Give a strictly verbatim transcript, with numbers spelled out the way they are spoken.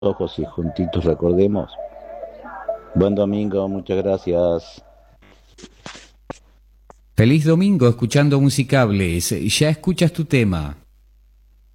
ojos y juntitos recordemos. Buen domingo, muchas gracias. Feliz domingo escuchando Musicables. Ya escuchas tu tema.